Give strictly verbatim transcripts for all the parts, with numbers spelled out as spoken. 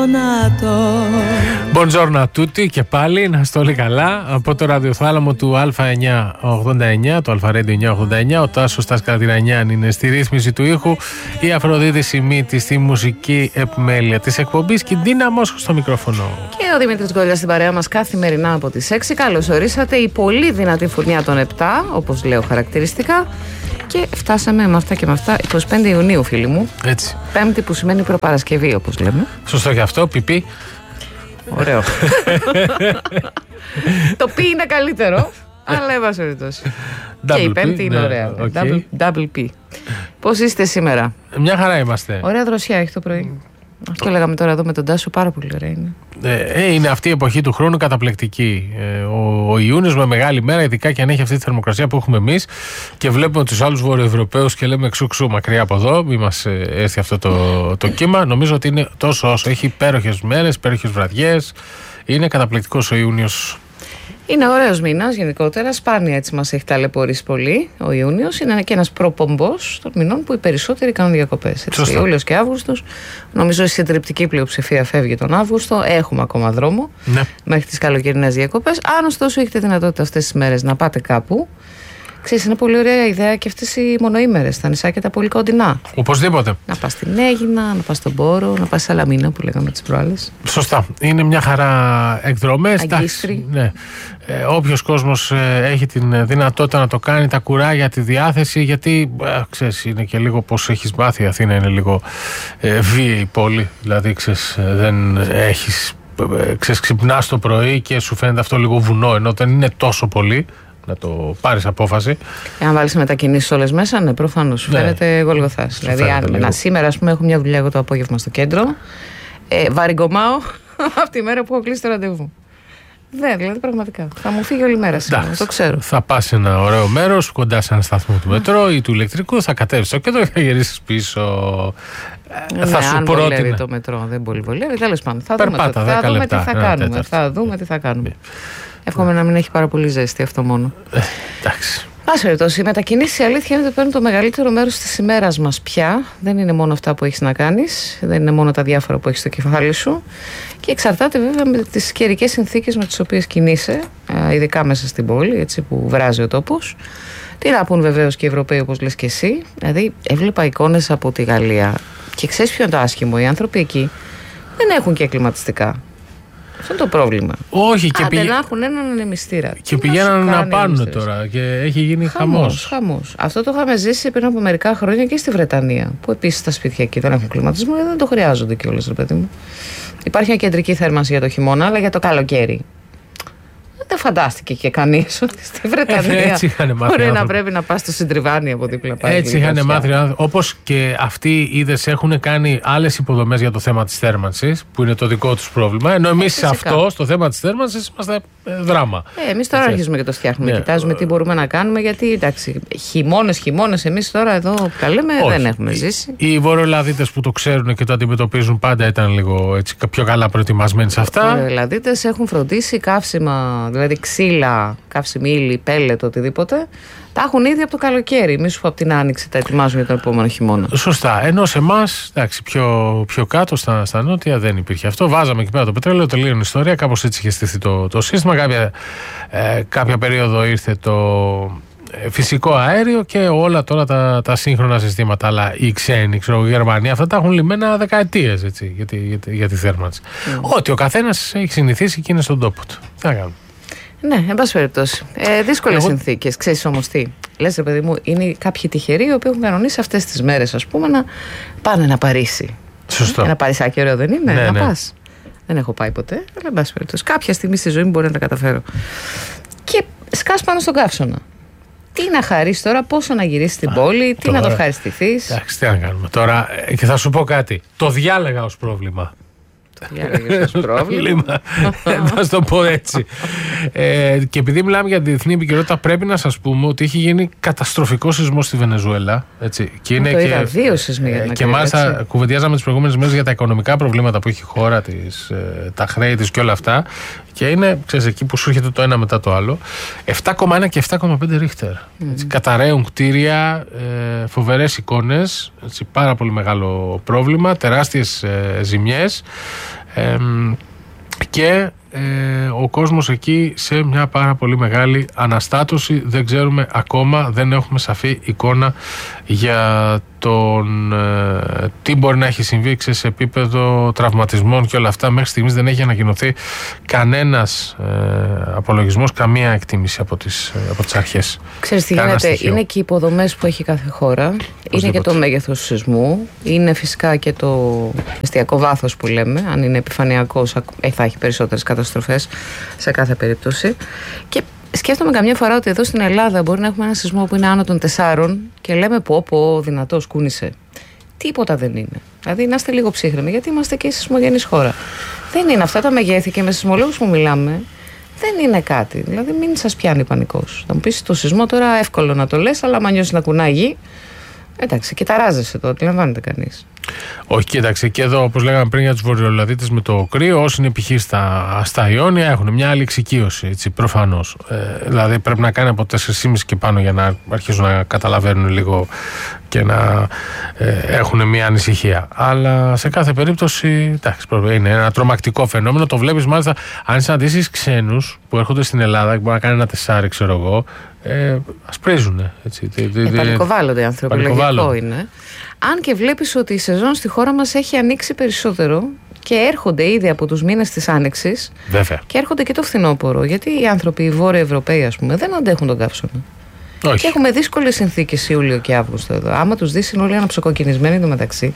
Buongiorno a tutti και πάλι, να είστε όλοι καλά. Από το ραδιοθάλαμο του Α εννιακόσια ογδόντα εννιά, το Αλφα Radio εννιακόσια ογδόντα εννιά, ο Τάσος Τας Καρατηρανιάν είναι στη ρύθμιση του ήχου, η Αφροδίτη Σιμίτη στη μουσική επιμέλεια της εκπομπής και η Ντίνα Μόσχο στο μικρόφωνο. Και ο Δημήτρης Γκόλιας στην παρέα μας καθημερινά από τις έξι. Καλώς ορίσατε, η πολύ δυνατή φουρνιά των επτά, όπως λέω χαρακτηριστικά. Και φτάσαμε με αυτά και με αυτά εικοστή πέμπτη Ιουνίου, φίλοι μου. Έτσι. Πέμπτη που σημαίνει προπαρασκευή, όπως λέμε. Σωστό και αυτό, πιπί. Ωραίο. Το πι είναι καλύτερο, αλλά εν πάση περιπτώσει. Και η πέμπτη είναι ωραία. Double P. Πώς είστε σήμερα? Μια χαρά είμαστε. Ωραία δροσιά έχει το πρωί. Αυτό λέγαμε τώρα εδώ με τον Τάσο, πάρα πολύ ωραία είναι. Ε, είναι αυτή η εποχή του χρόνου καταπληκτική. Ε, ο, ο Ιούνιος με μεγάλη μέρα, ειδικά και αν έχει αυτή τη θερμοκρασία που έχουμε εμείς και βλέπουμε τους άλλους Βορειοευρωπαίους και λέμε ξου ξου μακριά από εδώ, μη μας έρθει αυτό το, το κύμα. Νομίζω ότι είναι τόσο όσο. Έχει υπέροχες μέρες, υπέροχες βραδιές. Είναι καταπληκτικός ο Ιούνιος. Είναι ωραίος μήνας γενικότερα. Σπάνια έτσι μας έχει ταλαιπωρήσει πολύ ο Ιούνιος. Είναι και ένας προπομπός των μηνών που οι περισσότεροι κάνουν διακοπές. Ιούλιος και Αύγουστος. Νομίζω η συντριπτική πλειοψηφία φεύγει τον Αύγουστο. Έχουμε ακόμα δρόμο ναι. μέχρι τις καλοκαιρινές διακοπές. Αν ωστόσο έχετε δυνατότητα αυτές τις μέρες να πάτε κάπου, ξέρεις, είναι πολύ ωραία ιδέα και αυτές οι μονοήμερες στα νησάκια τα πολύ κοντινά. Οπωσδήποτε. Να πας στην Αίγινα, να πας στον Πόρο, να πας στη Σαλαμίνα που λέγαμε τις προάλλες. Σωστά. Είναι μια χαρά εκδρομές. Αγκίστρι. Ναι. Ε, όποιος κόσμος ε, έχει την δυνατότητα να το κάνει, τα κουράγια, τη διάθεση, γιατί ε, ξέρεις, είναι και λίγο πως έχεις μάθει. Η Αθήνα είναι λίγο ε, βίαιη πόλη. Δηλαδή, ξέρεις, ε, δεν έχεις. Ε, ξέρεις, ξυπνάς το πρωί και σου φαίνεται αυτό λίγο βουνό, ενώ δεν είναι τόσο πολύ. Να το πάρεις απόφαση. Αν βάλεις μετακινήσεις όλες μέσα, ναι, προφανώς σου ναι. φαίνεται Γολγοθάς. Δηλαδή, αν ένα σήμερα, ας πούμε, έχω μια δουλειά εγώ το απόγευμα στο κέντρο, ε, βαριγκομάω από τη μέρα που έχω κλείσει το ραντεβού. Δεν, δηλαδή πραγματικά. Θα μου φύγει όλη η μέρα σήμερα. Το ξέρω. Θα πας σε ένα ωραίο μέρος, κοντά σε ένα σταθμό του μετρό ή του ηλεκτρικού, θα κατέβεις στο κέντρο και θα γυρίσεις πίσω. Ναι, θα σου αν πρότεινα. Βολεύει το μετρό, δεν πολύ βολεύει. Τέλος πάντων, θα δούμε, Περπάτα, θα δούμε λεπτά, τι θα κάνουμε. Θα δούμε τι θα κάνουμε. Εύχομαι να μην έχει πάρα πολύ ζέστη αυτό μόνο. Ε, εντάξει. Πάση περιπτώσει, οι μετακινήσεις η αλήθεια είναι ότι παίρνουν το μεγαλύτερο μέρος της ημέρας μας πια. Δεν είναι μόνο αυτά που έχεις να κάνεις, δεν είναι μόνο τα διάφορα που έχεις στο κεφάλι σου. Και εξαρτάται βέβαια με τις καιρικές συνθήκες με τις οποίες κινείσαι, ειδικά μέσα στην πόλη, έτσι που βράζει ο τόπος. Τι να πούν βεβαίως και οι Ευρωπαίοι, όπως λες και εσύ. Δηλαδή, έβλεπα εικόνες από τη Γαλλία και ξέρεις ποιο είναι το άσχημο. Οι άνθρωποι εκεί δεν έχουν και κλιματιστικά. Αυτό είναι το πρόβλημα. Όχι, και Άντε πηγα... να έχουν έναν ανεμιστήρα. Και πηγαίνανε να, να πάρουν τώρα και έχει γίνει χαμός. Χαμός. Αυτό το είχαμε ζήσει πριν από μερικά χρόνια και στη Βρετανία. Που επίσης τα σπίτια εκεί δεν έχουν κλιματισμό, δεν το χρειάζονται κιόλας, ρε παιδί μου. Υπάρχει μια κεντρική θέρμανση για το χειμώνα, αλλά για το καλοκαίρι δεν φαντάστηκε και κανείς ότι στη Βρετανία μπορεί να πρέπει να πας στο Συντριβάνι από δίπλα πάλι. Έτσι είχαν μάθει. Όπως και αυτοί, είδες, έχουν κάνει άλλες υποδομές για το θέμα της θέρμανσης, που είναι το δικό τους πρόβλημα. Ενώ εμείς σε αυτό, στο θέμα της θέρμανσης, είμαστε δράμα. Ε, εμείς τώρα έτσι αρχίζουμε και το φτιάχνουμε. Ναι. Κοιτάζουμε τι μπορούμε να κάνουμε, γιατί εντάξει, χειμώνες, χειμώνες, εμείς τώρα εδώ που τα λέμε δεν έχουμε ζήσει. Οι Βορειοελλαδίτες που το ξέρουν και το αντιμετωπίζουν πάντα ήταν λίγο έτσι, πιο καλά προετοιμασμένοι σε αυτά. Οι Βορειοελλαδίτες έχουν φροντίσει καύσιμα. Δηλαδή ξύλα, καύσιμη ύλη, πέλετ, οτιδήποτε, τα έχουν ήδη από το καλοκαίρι. Μη σου πω από την άνοιξη τα ετοιμάζουν για τον επόμενο χειμώνα. Σωστά. Ενώ σε εμάς, εντάξει, πιο, πιο κάτω στα, στα νότια δεν υπήρχε αυτό. Βάζαμε εκεί πέρα το πετρέλαιο, τελείωνε η ιστορία. Κάπως έτσι είχε στηθεί το, το σύστημα. Κάποια, ε, κάποια περίοδο ήρθε το ε, φυσικό αέριο και όλα τώρα τα, τα σύγχρονα συστήματα. Αλλά οι ξένοι, ξέρω, η Γερμανία, αυτά τα έχουν λυμμένα δεκαετίες έτσι, για, τη, για, τη, για τη θέρμανση. Mm. Ότι ο καθένας έχει συνηθίσει και είναι στον τόπο του. Τι να κάνουμε. Ναι, εν πάση περιπτώσει. Ε, Δύσκολες Εγώ... συνθήκες. Ξέρεις όμως τι. Λες, ρε παιδί μου, είναι κάποιοι τυχεροί οι οποίοι έχουν κανονίσει αυτές τις μέρες, ας πούμε, να πάνε ένα Παρίσι. Σωστό. Ένα Παρισάκι ωραίο δεν είναι, ναι, να ναι. πας. Δεν έχω πάει ποτέ, αλλά εν πάση περιπτώσει. Κάποια στιγμή στη ζωή μου μπορεί να τα καταφέρω. Και σκάς πάνω στον καύσωνα. Τι να χαρίσεις τώρα, πόσο να γυρίσεις στην πόλη, τι τώρα... να το ευχαριστηθείς. Εντάξει, τι να κάνουμε τώρα. Και θα σου πω κάτι. Το διάλεγα ως πρόβλημα. Για πρόβλημα. Θα το πω έτσι. ε, και επειδή μιλάμε για τη διεθνή επικαιρότητα, πρέπει να σας πούμε ότι έχει γίνει καταστροφικό σεισμό στη Βενεζουέλα. Έτσι. Και είναι το και, είδα, δύο σεισμοί για την και μάλιστα κουβεντιάζαμε τις προηγούμενες μέρες για τα οικονομικά προβλήματα που έχει η χώρα της, ε, τα χρέη της και όλα αυτά. Και είναι, ξέρεις, εκεί που σου έρχεται το ένα μετά το άλλο. επτά κόμμα ένα και επτά κόμμα πέντε ρίχτερ. Mm. Καταραίουν κτίρια, ε, φοβερές εικόνες, έτσι, πάρα πολύ μεγάλο πρόβλημα, τεράστιες ε, ζημιές. Ε, και ε, ο κόσμος εκεί σε μια πάρα πολύ μεγάλη αναστάτωση. Δεν ξέρουμε ακόμα, δεν έχουμε σαφή εικόνα για τον ε, τι μπορεί να έχει συμβεί σε επίπεδο τραυματισμών και όλα αυτά. Μέχρι στιγμής δεν έχει ανακοινωθεί κανένας ε, απολογισμός, καμία εκτίμηση από τις, ε, από τις αρχές. Ξέρεις τι γίνεται, είναι και οι υποδομές που έχει κάθε χώρα, είναι και το μέγεθος του σεισμού, είναι φυσικά και το εστιακό βάθος που λέμε, αν είναι επιφανειακός θα έχει περισσότερες καταστροφές σε κάθε περίπτωση. Και σκέφτομαι καμιά φορά ότι εδώ στην Ελλάδα μπορεί να έχουμε ένα σεισμό που είναι άνω των τεσσάρων και λέμε πω πω δυνατός κούνησε. Τίποτα δεν είναι. Δηλαδή να είστε λίγο ψύχρεμοι, γιατί είμαστε και η σεισμογενής χώρα. Δεν είναι αυτά τα μεγέθη και με σεισμολόγους που μιλάμε. Δεν είναι κάτι. Δηλαδή μην σας πιάνει πανικός. Θα μου πεις το σεισμό τώρα εύκολο να το λες, αλλά άμα νιώσεις να κουνάει γη, εντάξει, και ταράζεσαι το, αντιλαμβάνεται κανείς. Όχι, κοίταξε, και εδώ όπως λέγαμε πριν για τους βορειοελλαδίτες με το κρύο, όσοι είναι π.χ. στα, στα Ιόνια έχουν μια άλλη εξοικείωση, έτσι, προφανώς. Ε, δηλαδή πρέπει να κάνει από τέσσερις και μισή και πάνω για να αρχίσουν να καταλαβαίνουν λίγο και να ε, έχουν μια ανησυχία. Αλλά σε κάθε περίπτωση, εντάξει, είναι ένα τρομακτικό φαινόμενο. Το βλέπεις μάλιστα αν συναντήσεις ξένους που έρχονται στην Ελλάδα και μπορεί να κάνει ένα τεσσάρι, ξέρω εγώ. Ε, ασπρίζουνε. Ε, πανικοβάλλονται οι άνθρωποι, λογικό είναι. Αν και βλέπεις ότι η σεζόν στη χώρα μας έχει ανοίξει περισσότερο και έρχονται ήδη από τους μήνες της Άνοιξης. Βέβαια. Και έρχονται και το φθινόπωρο. Γιατί οι άνθρωποι, οι Βόρειοι Ευρωπαίοι, ας πούμε, δεν αντέχουν τον καύσωνα. Όχι. Και έχουμε δύσκολες συνθήκες Ιούλιο και Αύγουστο εδώ. Άμα τους δεις, είναι όλοι αναψοκοκκινισμένοι εντωμεταξύ.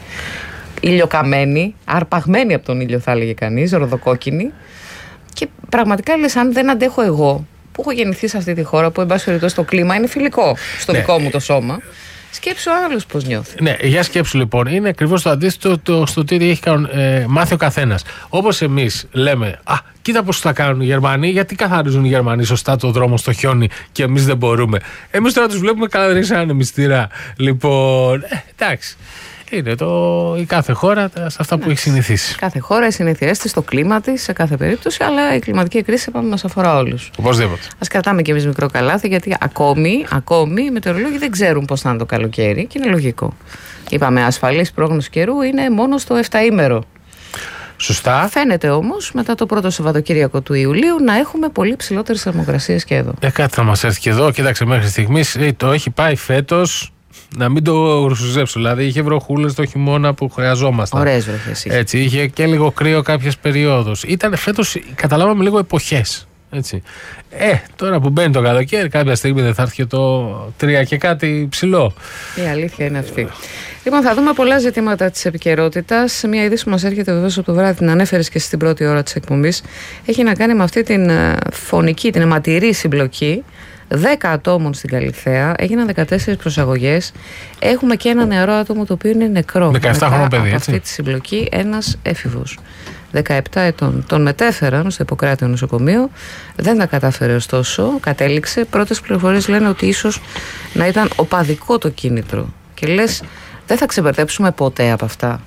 Ηλιοκαμένοι, αρπαγμένοι από τον ήλιο, θα έλεγε κανείς, ροδοκόκκινοι. Και πραγματικά λες, αν δεν αντέχω εγώ, που έχω γεννηθεί σε αυτή τη χώρα, που εν πάση περιπτώσει το κλίμα είναι φιλικό στο ναι. δικό μου το σώμα. Σκέψου ο άλλος πώς νιώθει. Ναι, για σκέψου λοιπόν. Είναι ακριβώς το αντίθετο το, στο τι έχει ε, μάθει ο καθένας. Όπως εμείς λέμε, α, κοίτα πώς θα κάνουν οι Γερμανοί, γιατί καθαρίζουν οι Γερμανοί σωστά το δρόμο στο χιόνι και εμείς δεν μπορούμε. Εμείς τώρα τους βλέπουμε καλά, δεν ρίξανε μυστήρα. Λοιπόν, ε, εντάξει. Είναι το, η κάθε χώρα σε αυτά που ναι. έχει συνηθίσει. Κάθε χώρα έχει συνηθιαστεί στο κλίμα της σε κάθε περίπτωση, αλλά η κλιματική κρίση μας αφορά όλους. Οπωσδήποτε. Ας κρατάμε και εμείς μικρό καλάθι, γιατί ακόμη, ακόμη οι μετεωρολόγοι δεν ξέρουν πώς θα είναι το καλοκαίρι και είναι λογικό. Είπαμε, ασφαλής πρόγνωση καιρού είναι μόνο στο εφταήμερο. Σωστά. Φαίνεται όμως μετά το πρώτο Σαββατοκύριακο του Ιουλίου να έχουμε πολύ ψηλότερες θερμοκρασίες και εδώ. Ε, κάτι θα μας έρθει και εδώ. Κοίταξε, μέχρι στιγμής το έχει πάει φέτος. Να μην το γρουσουζέψω. Δηλαδή είχε βροχούλες το χειμώνα που χρειαζόμασταν. Ωραίες βροχές είχε. Έτσι, είχε και λίγο κρύο κάποιες περιόδους. Ήταν φέτος, καταλάβαμε λίγο εποχές. Έτσι. Ε, τώρα που μπαίνει το καλοκαίρι, κάποια στιγμή δεν θα έρθει και το τρία και κάτι ψηλό. Η αλήθεια είναι αυτή. Λοιπόν, θα δούμε πολλά ζητήματα της επικαιρότητας. Μια είδηση που μας έρχεται βεβαίως από το βράδυ, την ανέφερες και στην πρώτη ώρα της εκπομπής. Έχει να κάνει με αυτή την φωνική, την αιματηρή συμπλοκή δέκα ατόμων στην Καλιθέα. Έγιναν δεκατέσσερις προσαγωγές. Έχουμε και ένα νεαρό άτομο το οποίο είναι νεκρό. δεκαεπτά χρονών παιδί, έτσι. Αυτή τη συμπλοκή, ένας έφηβος δεκαεπτά ετών. Τον μετέφεραν στο Ιπποκράτειο νοσοκομείο. Δεν τα κατάφερε ωστόσο. Κατέληξε. Πρώτες πληροφορίες λένε ότι ίσως να ήταν οπαδικό το κίνητρο. Και λες, δεν θα ξεμπερδέψουμε ποτέ από αυτά.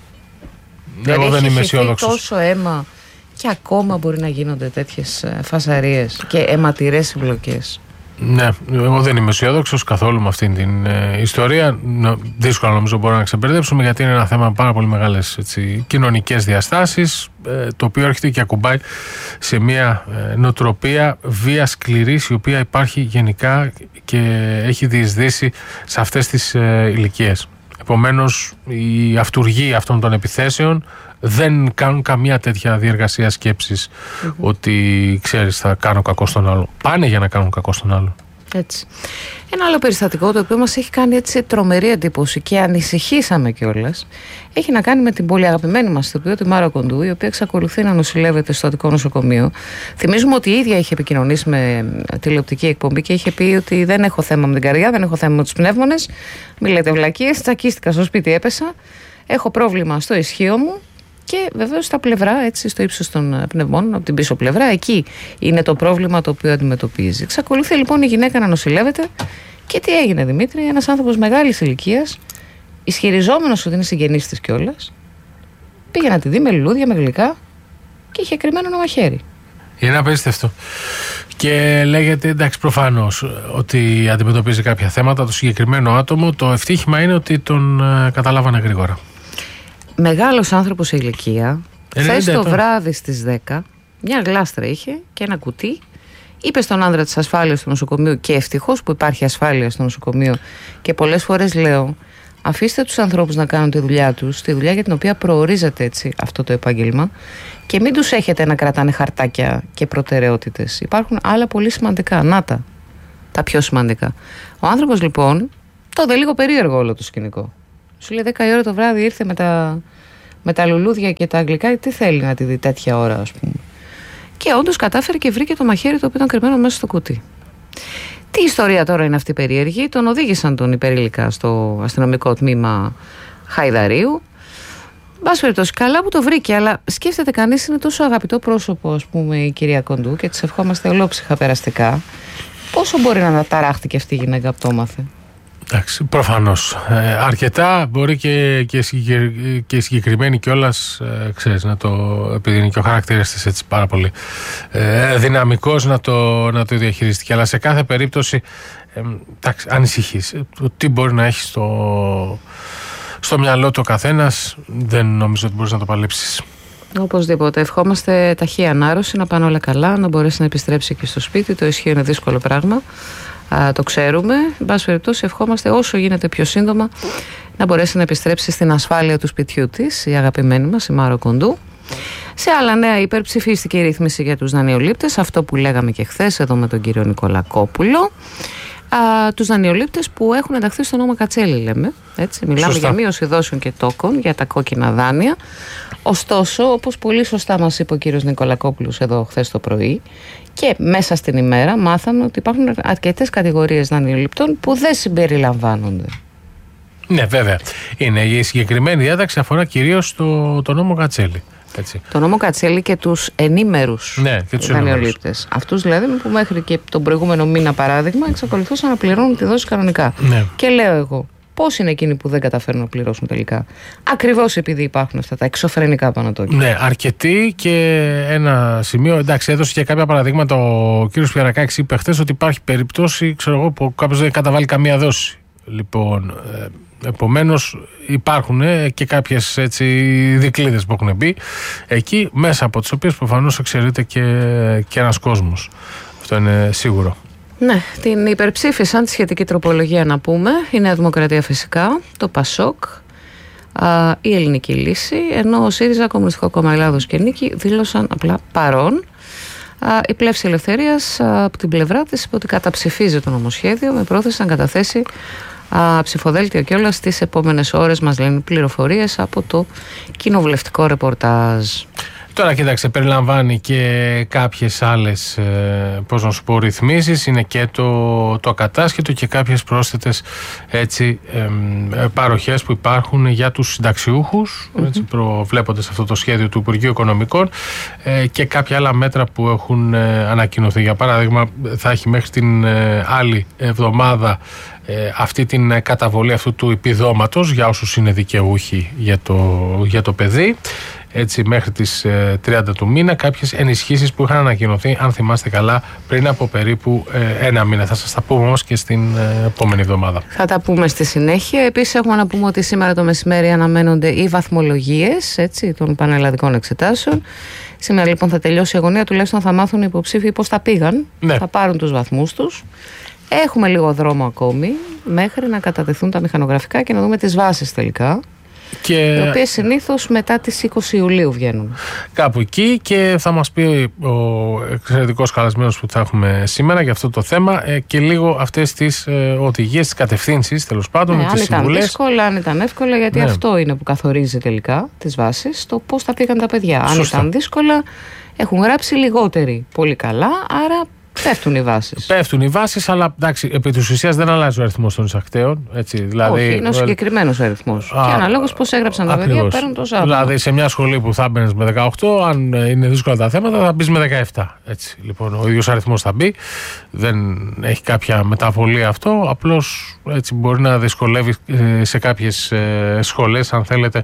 Εγώ δεν είμαι αισιόδοξος. Τόσο αίμα και ακόμα μπορεί να γίνονται τέτοιες φασαρίες και αιματηρές συμπλοκές. Ναι, εγώ δεν είμαι αισιόδοξος καθόλου με αυτήν την ε, ιστορία. Δύσκολα νομίζω μπορούμε να ξεμπερδέψουμε, γιατί είναι ένα θέμα με πάρα πολύ μεγάλες έτσι, κοινωνικές διαστάσεις, ε, το οποίο έρχεται και ακουμπάει σε μια ε, νοοτροπία βίας σκληρής, η οποία υπάρχει γενικά και έχει διεισδύσει σε αυτές τις ε, ηλικίες. Επομένως, η αυτουργοί αυτών των επιθέσεων δεν κάνουν καμία τέτοια διεργασία σκέψης mm-hmm. ότι ξέρεις θα κάνω κακό στον άλλο. Πάνε για να κάνουν κακό στον άλλο. Έτσι. Ένα άλλο περιστατικό το οποίο μας έχει κάνει έτσι τρομερή εντύπωση και ανησυχήσαμε κιόλας, έχει να κάνει με την πολύ αγαπημένη μας ηθοποιό, τη Μάρα Κοντού, η οποία εξακολουθεί να νοσηλεύεται στο Αττικό Νοσοκομείο. Θυμίζουμε ότι η ίδια είχε επικοινωνήσει με τηλεοπτική εκπομπή και είχε πει ότι δεν έχω θέμα με την καρδιά, δεν έχω θέμα με τους πνεύμονες. Μη λέτε βλακίες, τσακίστηκα στο σπίτι, έπεσα. Έχω πρόβλημα στο ισχύο μου. Και βεβαίως στα πλευρά, έτσι, στο ύψος των πνευμών, από την πίσω πλευρά, εκεί είναι το πρόβλημα το οποίο αντιμετωπίζει. Εξακολουθεί λοιπόν η γυναίκα να νοσηλεύεται. Και τι έγινε, Δημήτρη? Ένας άνθρωπος μεγάλης ηλικίας, ισχυριζόμενος ότι είναι συγγενής της κιόλας, πήγε να τη δει με λουλούδια, με γλυκά και είχε κρυμμένο ένα μαχαίρι. Είναι απίστευτο. Και λέγεται, εντάξει, προφανώς ότι αντιμετωπίζει κάποια θέματα το συγκεκριμένο άτομο. Το ευτύχημα είναι ότι τον ε, καταλάβανε γρήγορα. Μεγάλος άνθρωπος σε ηλικία, Χθες το βράδυ στις δέκα, μια γλάστρα είχε και ένα κουτί. Είπε στον άντρα της ασφάλειας του νοσοκομείου, και ευτυχώς που υπάρχει ασφάλεια στο νοσοκομείο, και πολλές φορές λέω, αφήστε τους ανθρώπους να κάνουν τη δουλειά τους, τη δουλειά για την οποία προορίζεται έτσι αυτό το επάγγελμα, και μην τους έχετε να κρατάνε χαρτάκια και προτεραιότητες. Υπάρχουν άλλα πολύ σημαντικά. Να τα, τα πιο σημαντικά. Ο άνθρωπος λοιπόν, τότε λίγο περίεργο όλο το σκηνικό. Σου λέει δέκα η ώρα το βράδυ, ήρθε με τα, με τα λουλούδια και τα αγγλικά, τι θέλει να τη δει τέτοια ώρα, ας πούμε. Και όντως κατάφερε και βρήκε το μαχαίρι το οποίο ήταν κρυμμένο μέσα στο κουτί. Τι ιστορία τώρα είναι αυτή περίεργη? Τον οδήγησαν τον υπερήλικα στο αστυνομικό τμήμα Χαϊδαρίου. Μπας περιπτώσει, καλά που το βρήκε, αλλά σκέφτεται κανείς, είναι τόσο αγαπητό πρόσωπο, ας πούμε, η κυρία Κοντού, και της ευχόμαστε ολόψυχα περαστικά. Πόσο μπορεί να αναταράχτηκε αυτή η γυναίκα που το έμαθε? Εντάξει, προφανώς. Ε, αρκετά, μπορεί και, και, συγκεκρι, και συγκεκριμένη κιόλας, ε, ξέρεις, να το, επειδή είναι και ο χαρακτήρας της έτσι πάρα πολύ ε, δυναμικός, να το, να το διαχειριστεί. Αλλά σε κάθε περίπτωση, ε, εντάξει, ανησυχείς. Το τι μπορεί να έχει στο, στο μυαλό του ο καθένας, δεν νομίζω ότι μπορείς να το παλέψεις. Οπωσδήποτε. Ευχόμαστε ταχύ ανάρρωση, να πάνε όλα καλά, να μπορέσει να επιστρέψει και στο σπίτι. Το ισχύει, είναι δύσκολο πράγμα. Α, το ξέρουμε. Εν πάση περιπτώσει, ευχόμαστε όσο γίνεται πιο σύντομα να μπορέσει να επιστρέψει στην ασφάλεια του σπιτιού της η αγαπημένη μας, η Μάρο Κοντού. Σε άλλα νέα, υπερψηφίστηκε η ρύθμιση για τους δανειολήπτες, αυτό που λέγαμε και χθες εδώ με τον κύριο Νικολακόπουλο. Α, τους δανειολήπτες που έχουν ενταχθεί στο νόμο Κατσέλη, λέμε. Έτσι, μιλάμε Σωστά. για μείωση δόσεων και τόκων για τα κόκκινα δάνεια. Ωστόσο, όπως πολύ σωστά μας είπε ο κύριος Νικολακόπουλος εδώ χθες το πρωί, και μέσα στην ημέρα μάθαμε ότι υπάρχουν αρκετές κατηγορίες δανειοληπτών που δεν συμπεριλαμβάνονται. Ναι, βέβαια. Είναι η συγκεκριμένη διάταξη αφορά κυρίως το, το νόμο Κατσέλη. Έτσι. Το νόμο Κατσέλη και τους ενήμερους ναι, δανειολήπτες. Αυτούς δηλαδή που μέχρι και τον προηγούμενο μήνα, παράδειγμα, εξακολουθούσαν να πληρώνουν τη δόση κανονικά. Ναι. Και λέω εγώ, πώς είναι εκείνοι που δεν καταφέρουν να πληρώσουν τελικά? Ακριβώς επειδή υπάρχουν αυτά τα εξωφρενικά πανατόκια. Ναι, αρκετοί. Και ένα σημείο, εντάξει, έδωσε και κάποια παραδείγματα ο κύριος Πιαρακάκης, είπε χθες ότι υπάρχει περίπτωση, ξέρω εγώ, που κάποιος δεν καταβάλει καμία δόση. Λοιπόν, ε, επομένως υπάρχουν ε, και κάποιες έτσι δικλείδες που έχουν μπει εκεί, μέσα από τις οποίες προφανώς εξαιρείται και, και ένας κόσμος. Αυτό είναι σίγουρο. Ναι, την υπερψήφισαν τη σχετική τροπολογία, να πούμε, η Νέα Δημοκρατία φυσικά, το ΠΑΣΟΚ, α, η Ελληνική Λύση, ενώ ο ΣΥΡΙΖΑ, Κομμουνιστικό Κόμμα Ελλάδος και Νίκη δήλωσαν απλά παρόν. Α, η Πλεύση Ελευθερίας α, από την πλευρά της είπε ότι καταψηφίζει το νομοσχέδιο με πρόθεση να καταθέσει α, ψηφοδέλτιο κιόλας στις επόμενες ώρες, μας λένε πληροφορίες από το κοινοβουλευτικό ρεπορτάζ. Τώρα κοίταξε, περιλαμβάνει και κάποιες άλλες, ε, πώς να σου πω, ρυθμίσεις. Είναι και το, το ακατάσχετο και κάποιες πρόσθετες έτσι, ε, ε, παροχές που υπάρχουν για τους συνταξιούχους, mm-hmm. έτσι, προβλέποντας αυτό το σχέδιο του Υπουργείου Οικονομικών, ε, και κάποια άλλα μέτρα που έχουν ε, ανακοινωθεί. Για παράδειγμα, θα έχει μέχρι την ε, άλλη εβδομάδα ε, αυτή την καταβολή αυτού του επιδόματος για όσους είναι δικαιούχοι για το, για το παιδί. Έτσι, μέχρι τις ε, τριάντα του μήνα, κάποιες ενισχύσεις που είχαν ανακοινωθεί, αν θυμάστε καλά, πριν από περίπου ε, ένα μήνα. Θα σας τα πούμε όμως και στην ε, επόμενη εβδομάδα. Θα τα πούμε στη συνέχεια. Επίσης, έχουμε να πούμε ότι σήμερα το μεσημέρι αναμένονται οι βαθμολογίες, έτσι, των πανελλαδικών εξετάσεων. Σήμερα λοιπόν θα τελειώσει η αγωνία, τουλάχιστον θα μάθουν οι υποψήφοι πώς τα πήγαν, ναι. θα πάρουν τους βαθμούς τους. Έχουμε λίγο δρόμο ακόμη μέχρι να κατατεθούν τα μηχανογραφικά και να δούμε τις βάσεις τελικά. Και... οι οποίες συνήθως μετά τις είκοσι Ιουλίου βγαίνουν. Κάπου εκεί, και θα μας πει ο εξαιρετικός καλεσμένος που θα έχουμε σήμερα για αυτό το θέμα και λίγο αυτές τις οδηγίες, τις κατευθύνσεις τέλος πάντων, ναι, τις αν συμβουλές. Ήταν δύσκολα, αν ήταν εύκολα, γιατί ναι. αυτό είναι που καθορίζει τελικά τις βάσεις, το πώς θα πήγαν τα παιδιά. Σωστά. Αν ήταν δύσκολα, έχουν γράψει λιγότεροι πολύ καλά, άρα πέφτουν οι βάσεις. Πέφτουν οι βάσεις, αλλά εντάξει, επί της ουσίας δεν αλλάζει ο αριθμός των εισακτέων. Έτσι, δηλαδή, όχι, είναι ο συγκεκριμένος αριθμός. Και αναλόγως πώς έγραψαν τα παιδιά, παίρνουν το Σάββατο. Δηλαδή, σε μια σχολή που θα μπαίνεις με δεκαοκτώ, αν είναι δύσκολα τα θέματα, θα μπεις με δεκαεπτά. Έτσι, λοιπόν, ο ίδιος αριθμός θα μπει. Δεν έχει κάποια μεταβολή αυτό. Απλώς έτσι μπορεί να δυσκολεύει σε κάποιες σχολές, αν θέλετε,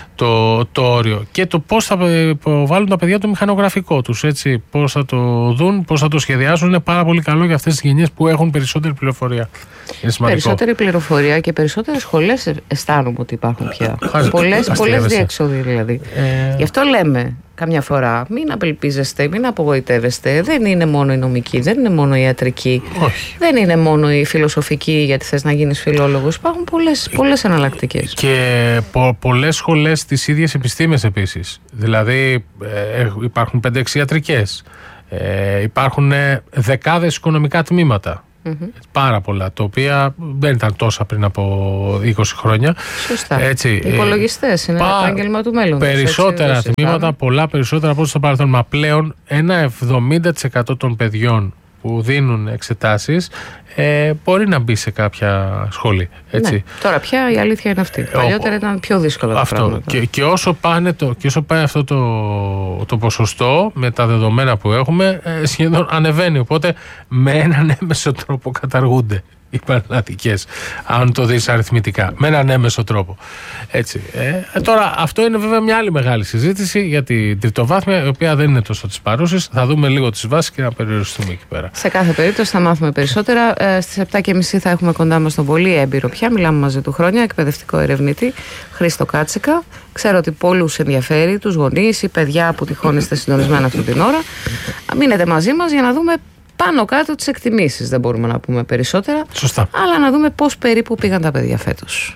το, το όριο. Και το πώς θα βάλουν τα παιδιά το μηχανογραφικό τους. Πώς θα το δουν, πώς θα το σχεδιάσουν. τουλάχιστον είναι πάρα πολύ καλό για αυτές τις γενιές που έχουν περισσότερη πληροφορία. Περισσότερη πληροφορία και περισσότερες σχολές αισθάνομαι ότι υπάρχουν πια. Πολλές, πολλές διέξοδοι δηλαδή. Ε... Γι' αυτό λέμε καμιά φορά, μην απελπίζεστε, μην απογοητεύεστε. Δεν είναι μόνο η νομική, δεν είναι μόνο η ιατρική, όχι. Δεν είναι μόνο η φιλοσοφική γιατί θες να γίνεις φιλόλογος. Υπάρχουν πολλές, πολλές εναλλακτικές. Και πο, πολλές σχολές στις ίδιες επιστήμες επίσης. Δηλαδή ε, υπάρχουν πέντε έξι ιατρικές, ε, υπάρχουν δεκάδες οικονομικά τμήματα. Mm-hmm. Πάρα πολλά, τα οποία δεν ήταν τόσα πριν από είκοσι χρόνια. Σωστά. Έτσι, υπολογιστές είναι πά... επάγγελμα του μέλλοντος. Περισσότερα έτσι, τμήματα, πολλά περισσότερα από όσο στο παρελθόν. Μα πλέον ένα εβδομήντα τοις εκατό των παιδιών που δίνουν εξετάσεις ε, μπορεί να μπει σε κάποια σχολή. Έτσι. Ναι. Τώρα πια η αλήθεια είναι αυτή. Ε, Παλιότερα ο... ήταν πιο δύσκολο αυτό. Το πράγμα. Και, και, όσο πάνε το, και όσο πάει αυτό το, το ποσοστό με τα δεδομένα που έχουμε, ε, σχεδόν ανεβαίνει. Οπότε με έναν έμεσο τρόπο καταργούνται οι πανελλαδικές, αν το δεις αριθμητικά, με έναν έμεσο τρόπο. Έτσι. Ε, τώρα, αυτό είναι βέβαια μια άλλη μεγάλη συζήτηση για την τριτοβάθμια, η οποία δεν είναι τόσο της παρούσης. Θα δούμε λίγο τις βάσεις και να περιοριστούμε εκεί πέρα. Σε κάθε περίπτωση θα μάθουμε περισσότερα. Ε, στις επτά και μισή θα έχουμε κοντά μας τον πολύ έμπειρο πια. Μιλάμε μαζί του χρόνια, εκπαιδευτικό ερευνητή Χρήστο Κάτσικα. Ξέρω ότι πολλούς ενδιαφέρει, τους γονείς ή παιδιά που τυχόν είστε συντονισμένα αυτή την ώρα. Μείνετε μαζί μας για να δούμε πάνω κάτω τις εκτιμήσεις. Δεν μπορούμε να πούμε περισσότερα. Σωστά. Αλλά να δούμε πώς περίπου πήγαν τα παιδιά φέτος.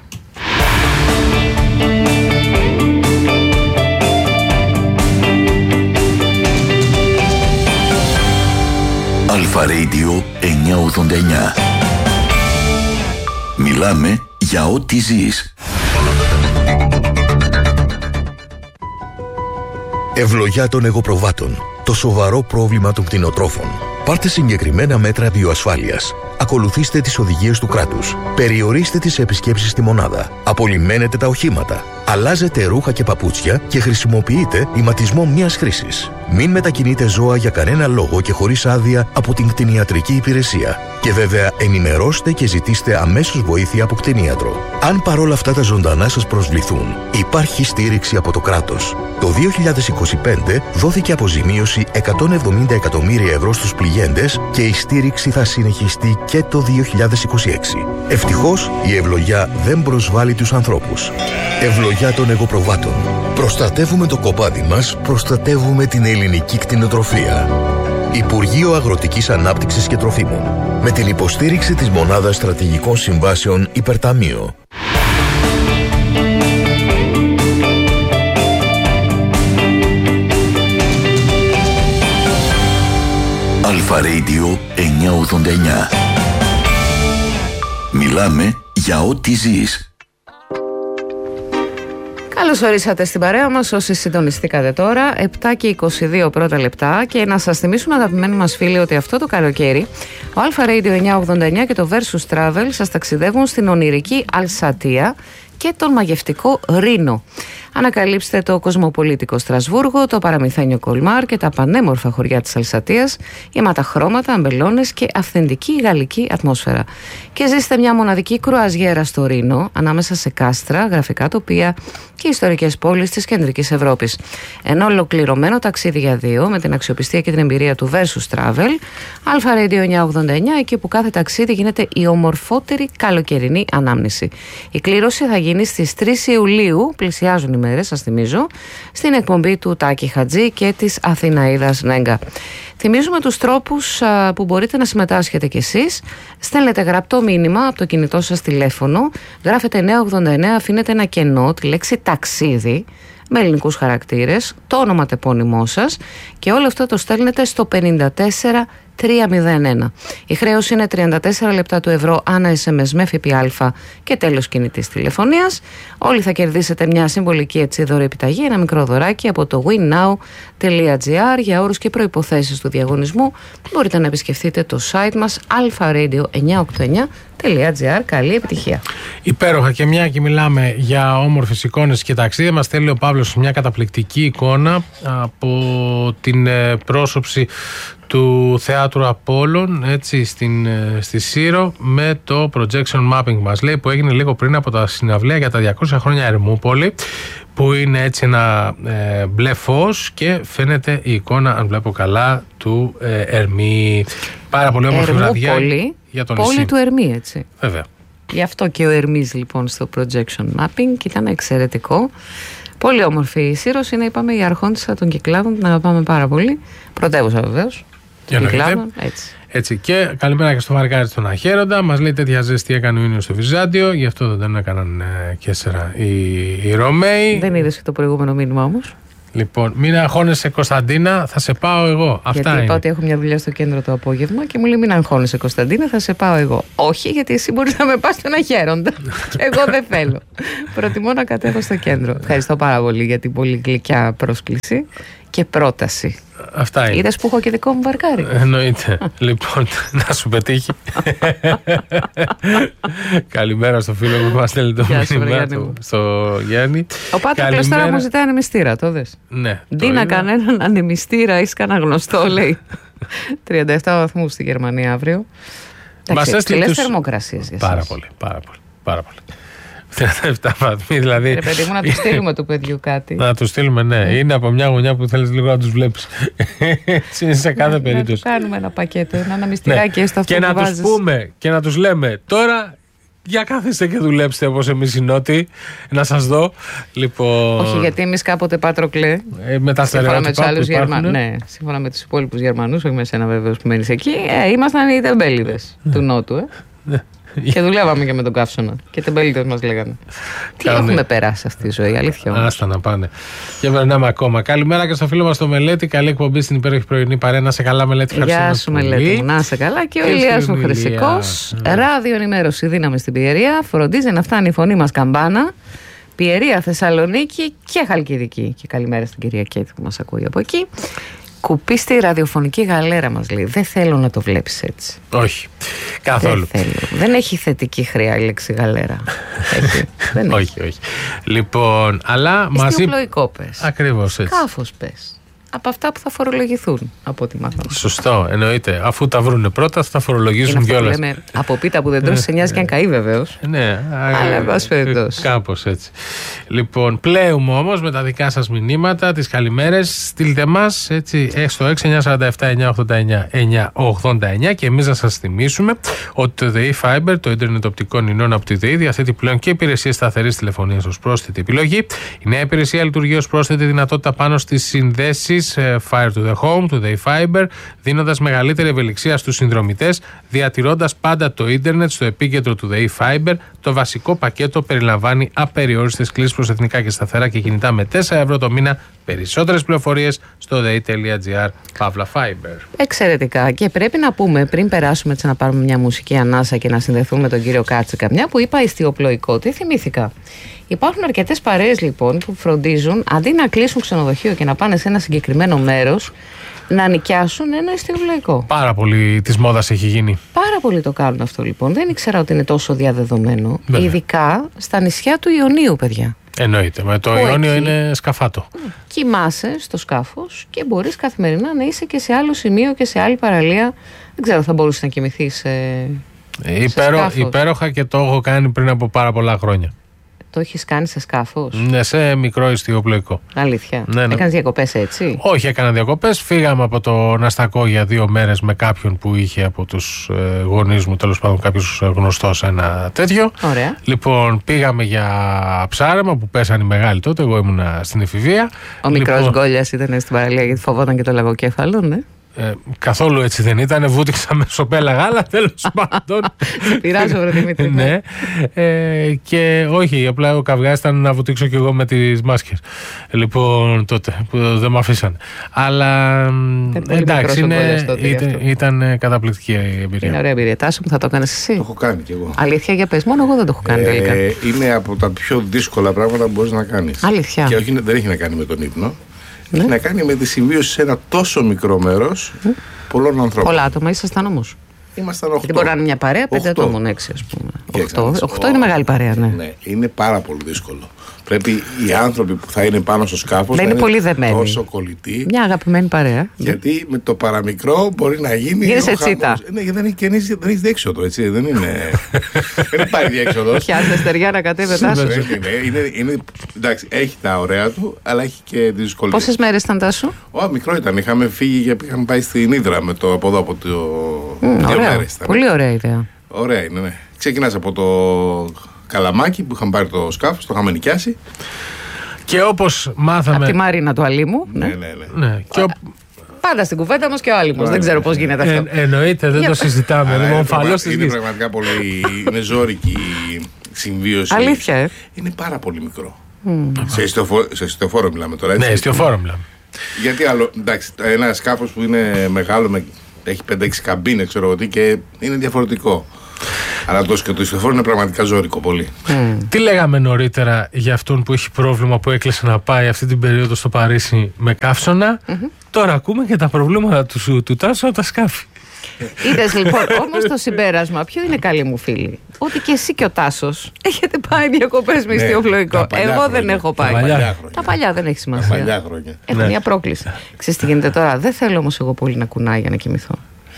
Αλφα Radio εννιακόσια ογδόντα εννιά. Μιλάμε για ό,τι ζεις. Ευλογιά των εγωπροβάτων. Το σοβαρό πρόβλημα των κτηνοτρόφων. Πάρτε συγκεκριμένα μέτρα βιοασφάλειας. Ακολουθήστε τις οδηγίες του κράτους. Περιορίστε τις επισκέψεις στη μονάδα. Απολυμμένετε τα οχήματα. Αλλάζετε ρούχα και παπούτσια και χρησιμοποιείτε ηματισμό μιας χρήσης. Μην μετακινείτε ζώα για κανένα λόγο και χωρίς άδεια από την κτηνιατρική υπηρεσία. Και βέβαια ενημερώστε και ζητήστε αμέσως βοήθεια από κτηνίατρο. Αν παρόλα αυτά τα ζωντανά σας προσβληθούν, υπάρχει στήριξη από το κράτος. Το δύο χιλιάδες είκοσι πέντε δόθηκε αποζημίωση εκατόν εβδομήντα εκατομμύρια ευρώ στους πληγέντες και η στήριξη θα συνεχιστεί και το δύο χιλιάδες είκοσι έξι. Ευτυχώς η ευλογιά δεν προσβάλλει τους ανθρώπους. Ευλογιά των εγωπροβάτων. Προστατεύουμε το κοπάδι μας, προστατεύουμε την ελληνική κτηνοτροφία. Υπουργείο Αγροτικής Ανάπτυξης και Τροφίμων. Με την υποστήριξη της Μονάδας Στρατηγικών Συμβάσεων Υπερταμείο. Αλφα Radio εννιακόσια ογδόντα εννιά. Μιλάμε για ό,τι ζεις. Καλώς ορίσατε στην παρέα μας όσοι συντονιστήκατε τώρα, επτά και είκοσι δύο πρώτα λεπτά, και να σας θυμίσουμε αγαπημένοι μας φίλοι ότι αυτό το καλοκαίρι ο Αλφα Radio εννιακόσια ογδόντα εννιά και το Versus Travel σας ταξιδεύουν στην ονειρική Αλσατία και τον μαγευτικό Ρήνο. Ανακαλύψτε το κοσμοπολίτικο Στρασβούργο, το παραμυθένιο Κολμάρ και τα πανέμορφα χωριά της Αλσατίας, γεμάτα χρώματα, αμπελώνες και αυθεντική γαλλική ατμόσφαιρα. Και ζήστε μια μοναδική κρουαζιέρα στο Ρήνο, ανάμεσα σε κάστρα, γραφικά τοπία και ιστορικές πόλεις της κεντρικής Ευρώπης. Ένα ολοκληρωμένο ταξίδι για δύο, με την αξιοπιστία και την εμπειρία του Versus Travel. Αλφα Radio εννιακόσια ογδόντα εννιά, εκεί που κάθε ταξίδι γίνεται η ομορφότερη καλοκαιρινή ανάμνηση. Η κλήρωση θα γίνει στις τρεις Ιουλίου, πλησιάζουν οι μέρες, σας θυμίζω, στην εκπομπή του Τάκη Χατζή και της Αθηναίδας Νέγκα. Θυμίζουμε τους τρόπους α, που μπορείτε να συμμετάσχετε κι εσείς. Στέλνετε γραπτό μήνυμα από το κινητό σας τηλέφωνο, γράφετε εννιακόσια ογδόντα εννιά, αφήνετε ένα κενό, τη λέξη ταξίδι, με ελληνικούς χαρακτήρες, το όνομα τεπώνυμό σας, και όλο αυτό το στέλνετε στο πενήντα τέσσερα τριακόσια ένα. Η χρέωση είναι τριάντα τέσσερα λεπτά του ευρώ ανά ες εμ ες με ΦΠΑ και τέλος κινητής τηλεφωνίας. Όλοι θα κερδίσετε μια συμβολική έτσι δωρεοεπιταγή, ένα μικρό δωράκι από το winnow τελεία gr. Για όρους και προϋποθέσεις του διαγωνισμού μπορείτε να επισκεφτείτε το site μας αλφα ρέιντιο εννιακόσια ογδόντα εννιά τελεία gr. Καλή επιτυχία. Υπέροχα, και μια και μιλάμε για όμορφες εικόνες και ταξίδια, μας στέλνει ο Παύλος μια καταπληκτική εικόνα από την πρόσωψη του Θεάτρου Απόλλων, έτσι, στην, στη Σύρο, με το projection mapping μας λέει, που έγινε λίγο πριν από τα συναυλία για τα διακόσια χρόνια Ερμούπολη, που είναι έτσι ένα ε, μπλε φως και φαίνεται η εικόνα, αν βλέπω καλά, του ε, Ερμή. Πάρα πολύ όμορφη βραδιά για τον νησί. Πόλη του Ερμή, έτσι. Βέβαια. Γι' αυτό και ο Ερμής λοιπόν στο projection mapping και ήταν εξαιρετικό. Πολύ όμορφη η Σύρος, είναι, είπαμε, η αρχόντισσα των Κυκλάδων, την αγαπάμε πάρα πολύ. Πρωτεύουσα βεβαίως. Κυκλάδων, έτσι. Έτσι. Και καλημέρα και στο Βαρκάρι στον Αχέροντα. Μας λέει τέτοια ζέστη έκανε ο ήλιος στο Βυζάντιο, γι' αυτό δεν τον έκαναν ε, κέσσερα οι, οι Ρωμαίοι. Δεν είδες το προηγούμενο μήνυμα όμως. Λοιπόν, μην αγχώνεσαι Κωνσταντίνα, θα σε πάω εγώ. Αυτά γιατί είναι. είπα ότι έχω μια δουλειά στο κέντρο το απόγευμα και μου λέει μην αγχώνεσαι Κωνσταντίνα, θα σε πάω εγώ. Όχι, γιατί εσύ μπορείς να με πας στον Αχέροντα. Και εγώ δεν θέλω. Προτιμώ να κατέβω στο κέντρο. Ευχαριστώ πάρα πολύ για την πολύ γλυκιά πρόσκληση και πρόταση. Αυτά είναι. Είδες που έχω και δικό μου βαρκάρι. Εννοείται. Λοιπόν, να σου πετύχει. Καλημέρα στο φίλο που μας στέλνει το μήνυμα του, στο Γιάννη. Ο Πάτροκλος τώρα μου ζητάει ανεμιστήρα, το δες. Ναι. Ντύνα κανέναν ανεμιστήρα, είσαι κανένα γνωστό, λέει. τριάντα επτά βαθμούς στη Γερμανία αύριο. Εντάξει, ψηλές θερμοκρασίες για πάρα πολύ, πάρα πολύ, πάρα πολύ. τριάντα επτά βαθμοί, δηλαδή. Ρε παιδί μου, να του στείλουμε του παιδιού κάτι. Να του στείλουμε, ναι. Είναι από μια γωνιά που θέλεις λίγο να τους βλέπεις. Είναι σε κάθε περίπτωση. Να του κάνουμε ένα πακέτο, ένα ανεμιστηράκι έστω αυτό. Και να τους πούμε και να τους λέμε τώρα. Για κάθεστε και δουλέψτε όπως εμείς οι Νότιοι. Να σας δω. Λοιπόν... Όχι, γιατί εμείς κάποτε, Πάτροκλε, ε, με τα σύμφωνα με τους άλλους Γερμανούς, ναι, σύμφωνα με τους υπόλοιπους Γερμανούς, όχι με σένα βέβαιος που μένεις εκεί, ε, ήμασταν οι τεμπέληδες του Νότου. Ε. Ναι. Και δουλεύαμε και με τον καύσωνα. Και τεμπέληδες μας λέγανε. Τι έχουμε περάσει αυτή τη ζωή, αλήθεια. Άστα να πάνε. Και περνάμε ακόμα. Καλημέρα και στο φίλο μας το Μελέτη. Καλή εκπομπή στην υπέροχη πρωινή παρέα. Να σε καλά, Μελέτη. Γεια σου, Μελέτη. Να σε καλά. Και ο Ηλίας ο Χρυσικός. Ράδιο ενημέρωση δύναμη στην Πιερία. Φροντίζει να φτάνει η φωνή μας καμπάνα. Πιερία, Θεσσαλονίκη και Χαλκιδική. Και καλημέρα στην κυρία Κέτη που μας ακούει από εκεί. Κουπί στη ραδιοφωνική γαλέρα, μας λέει. Δεν θέλω να το βλέπεις έτσι. Όχι. Καθόλου. Δεν, δεν έχει θετική χρειά η λέξη γαλέρα. έχει. Δεν όχι, έχει. όχι. Λοιπόν, αλλά μαζί. Ιστιοπλοϊκό πες. Ακριβώς έτσι. Σκάφος πες. Από αυτά που θα φορολογηθούν, από ό,τι μάθαμε. Σωστό, εννοείται. Αφού τα βρούνε πρώτα, θα τα φορολογήσουν κιόλας. Λέμε από πίτα που δεν τρώσει, σε νοιάζει και αν καεί βεβαίως. Ναι, αλλά εν πάση περιπτώσει. Κάπως έτσι. Λοιπόν, πλέουμε όμως με τα δικά σας μηνύματα, τις καλημέρες. Στείλτε μας έτσι στο έξι εννιά τέσσερα επτά εννιά ογδόντα εννιά εννιά ογδόντα εννιά και εμείς να σας θυμίσουμε ότι το ΔΕΗ Fiber, το ίντερνετ οπτικών ινών από τη ΔΕΗ, διαθέτει πλέον και υπηρεσίες σταθερής τηλεφωνίας ως πρόσθετη επιλογή. Η νέα υπηρεσία λειτουργεί ως πρόσθετη δυνατότητα πάνω στις συνδέσεις Fire to the Home, του ΔΕΗ Fiber, δίνοντας μεγαλύτερη ευελιξία στους συνδρομητές, διατηρώντας πάντα το ίντερνετ στο επίκεντρο του ΔΕΗ Fiber. Το βασικό πακέτο περιλαμβάνει απεριόριστες κλήσεις προς εθνικά και σταθερά και κινητά με τέσσερα ευρώ το μήνα. Περισσότερες πληροφορίες στο dei.gr Παύλα Fiber. Εξαιρετικά. Και πρέπει να πούμε, πριν περάσουμε έτσι να πάρουμε μια μουσική ανάσα και να συνδεθούμε με τον κύριο Κάτσικα, μια που είπα ιστιοπλοϊκό, τι θυμήθηκα. Υπάρχουν αρκετές παρέες λοιπόν που φροντίζουν αντί να κλείσουν ξενοδοχείο και να πάνε σε ένα συγκεκριμένο μέρος, να νοικιάσουν ένα ιστιοπλοϊκό. Πάρα πολύ της μόδας έχει γίνει. Πάρα πολύ το κάνουν αυτό λοιπόν. Δεν ήξερα ότι είναι τόσο διαδεδομένο. Βέβαια. Ειδικά στα νησιά του Ιωνίου, παιδιά. Εννοείται. Με το Ιόνιο εκεί είναι σκαφάτο. Κοιμάσαι στο σκάφος και μπορείς καθημερινά να είσαι και σε άλλο σημείο και σε άλλη παραλία. Δεν ξέρω, θα μπορούσες να κοιμηθείς σε, Υπέρο, σε σκάφος. Υπέροχα, και το έχω κάνει πριν από πάρα πολλά χρόνια. Το έχεις κάνει σε σκάφος? Ναι, σε μικρό ιστιοπλοϊκό. Αλήθεια. Ναι, ναι. Έκανες διακοπές έτσι? Όχι, έκανα διακοπές. Φύγαμε από το Ναστακό για δύο μέρες με κάποιον που είχε από τους ε, γονείς μου, τέλος πάντων κάποιος γνωστός, ένα τέτοιο. Ωραία. Λοιπόν, πήγαμε για ψάρεμα που πέσανε οι μεγάλοι τότε. Εγώ ήμουν στην εφηβεία. Ο λοιπόν, μικρός Γκόλιας ήταν στην παραλία γιατί φοβόταν και το λαγοκέφαλο, ναι. Ε, καθόλου έτσι δεν ήταν, βούτυξα με σοπέλα γάλα, τέλος πάντων. Σε πειράζω, βρε Δημήτρη. Ναι. Ε, και όχι, απλά ο καυγάς ήταν να βουτήξω κι εγώ με τις μάσκες. Λοιπόν, τότε που δεν με αφήσανε. Αλλά εντάξει, είναι, ήταν, ήταν καταπληκτική η εμπειρία. Είναι ωραία εμπειρία. Τάσο μου, θα το έκανες εσύ? Το έχω κάνει κι εγώ. Αλήθεια, για πες, μόνο εγώ δεν το έχω κάνει ε, τελικά. Είναι από τα πιο δύσκολα πράγματα που μπορείς να κάνεις. Αλήθεια. Και όχι, δεν έχει να κάνει με τον ύπνο. Ναι. Έχει να κάνει με τη συμβίωση σε ένα τόσο μικρό μέρος mm. πολλών ανθρώπων. Πολλά άτομα ήσασταν όμως? Ήμασταν οκτώ. Γιατί μπορεί να είναι μια παρέα, πέντε ατόμων, έξι ας πούμε. Οκτώ. Οκτώ είναι μεγάλη παρέα, ναι. Ναι, είναι πάρα πολύ δύσκολο. Πρέπει οι άνθρωποι που θα είναι πάνω στο σκάφος να είναι πολύ δεμένοι. Τόσο κολλητοί. Μια αγαπημένη παρέα. Γιατί με το παραμικρό μπορεί να γίνει. Γίνεσαι τσίτα. Ναι, γιατί δεν έχει, και δεν έχει διέξοδο, έτσι. Δεν είναι. Δεν υπάρχει διέξοδο. Πιάστε στεριά να κατέβει Τάσο. είναι, είναι, εντάξει, έχει τα ωραία του, αλλά έχει και τις δυσκολίες. Πόσες μέρες ήταν Τάσο? Ω, μικρό ήταν. Είχαμε φύγει και είχαμε πάει στην Ύδρα με το, από εδώ από το. Mm, δύο μέρες. Πολύ ωραία ιδέα. Ωραία είναι, ναι. Ξεκινάς από το Καλαμάκι που είχαμε πάρει το σκάφος, το είχαμε νοικιάσει. Και όπως μάθαμε. Από τη Μαρίνα του Αλήμου. Ναι, ναι, ναι. ναι. Και ο... Πάντα στην κουβέντα μας και ο Άλυμος. Δεν ξέρω πώς γίνεται αυτό. Ε, εννοείται, δεν το συζητάμε. είναι, είναι, πραγμα... είναι πραγματικά πολύ. Είναι ζώρικη συμβίωση. Αλήθεια, ε. Είναι πάρα πολύ μικρό. Mm. Σε ιστιοφόρο μιλάμε τώρα, έτσι. Ναι, ιστιοφόρο μιλάμε. Γιατί άλλο, εντάξει, ένα σκάφος που είναι μεγάλο, με, έχει πέντε έξι καμπίνες, ξέρω εγώ τι, και είναι διαφορετικό. Αλλά το ιστιοφόρο είναι πραγματικά ζώρικο πολύ. Mm. Τι λέγαμε νωρίτερα για αυτόν που έχει πρόβλημα που έκλεισε να πάει αυτή την περίοδο στο Παρίσι με καύσωνα. Mm-hmm. Τώρα ακούμε και τα προβλήματα του, του Τάσου από τα σκάφη. Είδες λοιπόν, όμως το συμπέρασμα, ποιο είναι, καλοί μου φίλοι? Ότι και εσύ και ο Τάσος έχετε πάει διακοπές με ιστιοπλοϊκό. Εγώ χρόνια. δεν έχω πάει. Τα παλιά, τα παλιά δεν έχει σημασία. Τα παλιά χρόνια. Έχω ναι. μια πρόκληση. Ξέρεις τι γίνεται τώρα? Δεν θέλω όμως εγώ πολύ να κουνάει για να κοιμηθώ.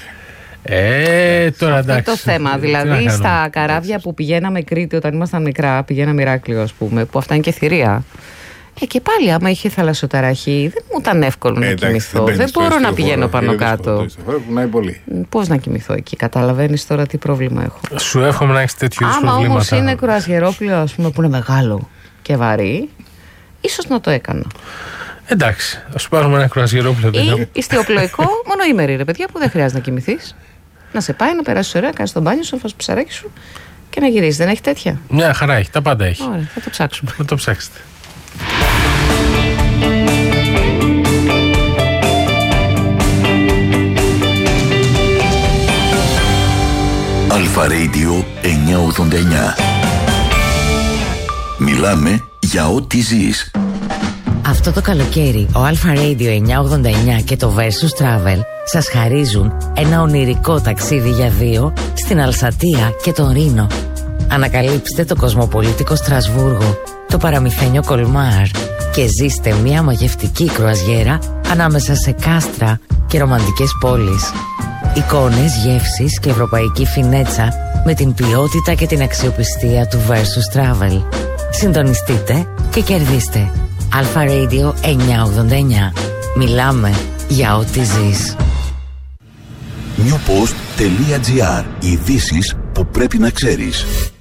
Ε, τώρα εντάξει. Αυτό το θέμα. Δηλαδή στα καράβια που πηγαίναμε Κρήτη όταν ήμασταν μικρά, πηγαίναμε Ηράκλειο, ας πούμε, που αυτά είναι και θηρία. Ε, και πάλι, άμα είχε θαλασσοταραχή, δεν μου ήταν εύκολο ε, να κοιμηθώ. Δεν, δεν μπορώ να πηγαίνω πάνω κάτω. Πώς να κοιμηθώ εκεί? Καταλαβαίνεις τώρα τι πρόβλημα έχω. Σου εύχομαι να έχεις τέτοιου προβλήματα. Άμα όμως είναι κρουαζιερόπλαιο, ας πούμε, που είναι μεγάλο και βαρύ, ίσως να το έκανα. Εντάξει, α σου πάρουμε ένα κρουαζιερόπλαιο. Ή ιστιοπλοϊκό μονοήμερη, ρε παιδιά, που δεν χρειάζεται να κοιμηθείς. Να σε πάει, να περάσεις ωραία, να κάνεις τον μπάνιο σου, να φας ψαράκι σου και να γυρίσεις. Δεν έχει τέτοια? Μια χαρά έχει, τα πάντα έχει. Ωραία, θα το ψάξουμε. Θα το ψάξετε. Αλφα Radio εννιακόσια ογδόντα εννιά. Μιλάμε για ό,τι ζεις. Αυτό το καλοκαίρι ο Αλφα Radio εννιακόσια ογδόντα εννιά και το Versus Travel σας χαρίζουν ένα ονειρικό ταξίδι για δύο στην Αλσατία και τον Ρήνο. Ανακαλύψτε το κοσμοπολίτικο Στρασβούργο, το παραμυθένιο Κολμάρ και ζήστε μια μαγευτική κρουαζιέρα ανάμεσα σε κάστρα και ρομαντικές πόλεις. Εικόνες, γεύσεις και ευρωπαϊκή φινέτσα με την ποιότητα και την αξιοπιστία του Versus Travel. Συντονιστείτε και κερδίστε. Αλφα Radio εννιακόσια ογδόντα εννιά. Μιλάμε για ό,τι ζεις. newpost τελεία gr. Ειδήσεις που πρέπει να ξέρεις.